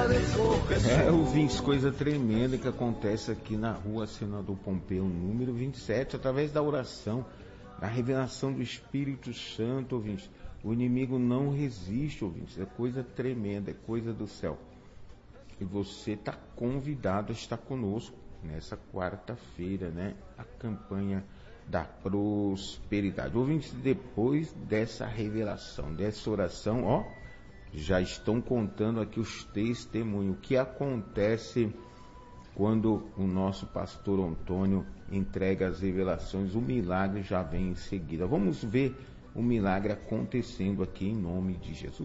Ouvintes, coisa tremenda que acontece aqui na rua Senador Pompeu, número 27, através da oração, da revelação do Espírito Santo, ouvintes. O inimigo não resiste, ouvintes, é coisa tremenda, é coisa do céu. E você está convidado a estar conosco nessa quarta-feira, né? A campanha da prosperidade. Ouvintes, depois dessa revelação, dessa oração, ó, já estão contando aqui os testemunhos, o que acontece quando o nosso pastor Antônio entrega as revelações. O milagre já vem em seguida. Vamos ver o milagre acontecendo aqui em nome de Jesus.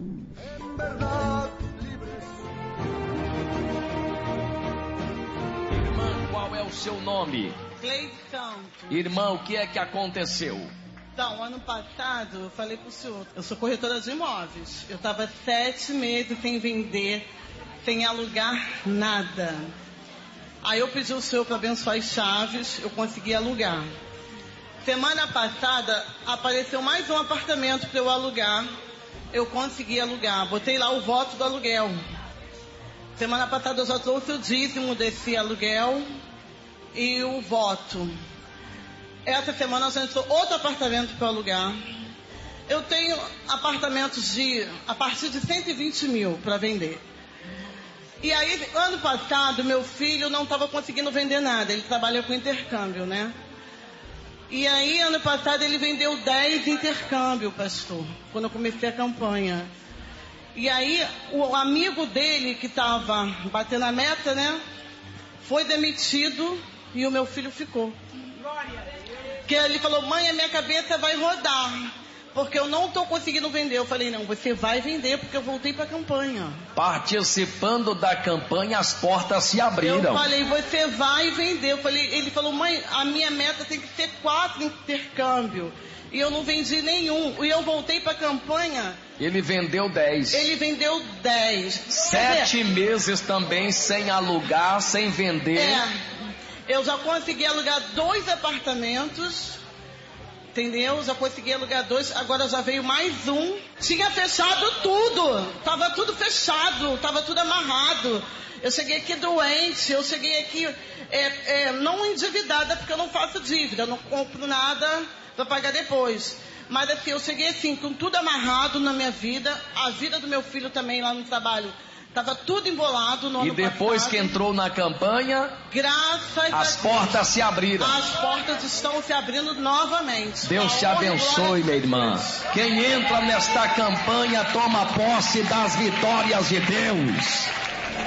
Irmã, qual é o seu nome? Cleide Santos. Irmã, o que é que aconteceu? Então, ano passado, eu falei pro senhor, eu sou corretora de imóveis. Eu estava 7 meses sem vender, sem alugar nada. Aí eu pedi ao senhor para abençoar as chaves, eu consegui alugar. Semana passada, apareceu mais um apartamento para eu alugar. Eu consegui alugar, botei lá o voto do aluguel. Semana passada eu já trouxe o dízimo desse aluguel e o voto. Essa semana já entrou outro apartamento para alugar. Eu tenho apartamentos a partir de 120 mil para vender. E aí, ano passado, meu filho não estava conseguindo vender nada. Ele trabalha com intercâmbio, né? E aí, ano passado, ele vendeu 10 intercâmbio, pastor, quando eu comecei a campanha. E aí, o amigo dele, que estava batendo a meta, né? Foi demitido e o meu filho ficou. Porque ele falou, mãe, a minha cabeça vai rodar, porque eu não estou conseguindo vender. Eu falei, não, você vai vender, porque eu voltei para a campanha. Participando da campanha, as portas se abriram. Eu falei, você vai vender. Ele falou, mãe, a minha meta tem que ser 4 intercâmbio. E eu não vendi nenhum. E eu voltei para a campanha. Ele vendeu 10. Ele vendeu 10. 7 meses também sem alugar, sem vender. Eu já consegui alugar 2 apartamentos, entendeu? Já consegui alugar 2, agora já veio mais um. Tinha fechado tudo, tava tudo fechado, tava tudo amarrado. Eu cheguei aqui doente, eu cheguei aqui não endividada, porque eu não faço dívida, eu não compro nada para pagar depois. Mas assim, eu cheguei assim, com tudo amarrado na minha vida, a vida do meu filho também lá no trabalho. Estava tudo embolado no ano passado. E depois que entrou na campanha, graças as portas se abriram. As portas estão se abrindo novamente. Deus te abençoe, minha irmã. Quem entra nesta campanha toma posse das vitórias de Deus.